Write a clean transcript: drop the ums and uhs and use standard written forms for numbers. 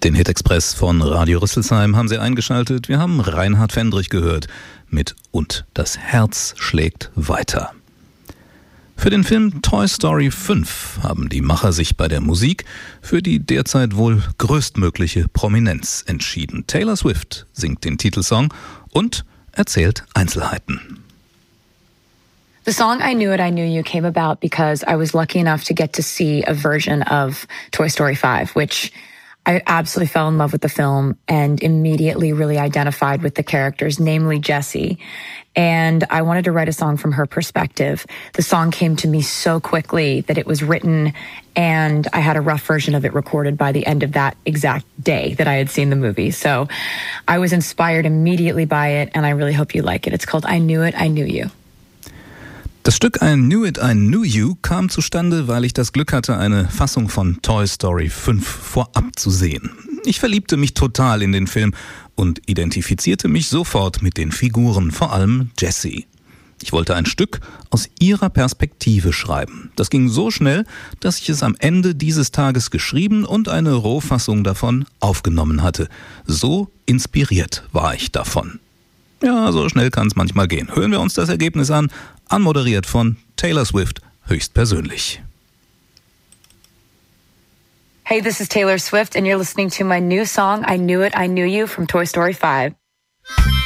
Den Hit-Express von Radio Rüsselsheim haben Sie eingeschaltet. Wir haben Reinhard Fendrich gehört mit "Und das Herz schlägt weiter". Für den Film Toy Story 5 haben die Macher sich bei der Musik für die derzeit wohl größtmögliche Prominenz entschieden. Taylor Swift singt den Titelsong und erzählt Einzelheiten. The song I Knew You came about because I was lucky enough to get to see a version of Toy Story 5, which I absolutely fell in love with the film and immediately really identified with the characters, namely Jessie. And I wanted to write a song from her perspective. The song came to me so quickly that it was written and I had a rough version of it recorded by the end of that exact day that I had seen the movie. So I was inspired immediately by it and I really hope you like it. It's called I Knew You. Das Stück I Knew You kam zustande, weil ich das Glück hatte, eine Fassung von Toy Story 5 vorab zu sehen. Ich verliebte mich total in den Film und identifizierte mich sofort mit den Figuren, vor allem Jessie. Ich wollte ein Stück aus ihrer Perspektive schreiben. Das ging so schnell, dass ich es am Ende dieses Tages geschrieben und eine Rohfassung davon aufgenommen hatte. So inspiriert war ich davon. Ja, so schnell kann es manchmal gehen. Hören wir uns das Ergebnis an, anmoderiert von Taylor Swift höchstpersönlich. Hey, this is Taylor Swift and you're listening to my new song, I Knew You from Toy Story 5.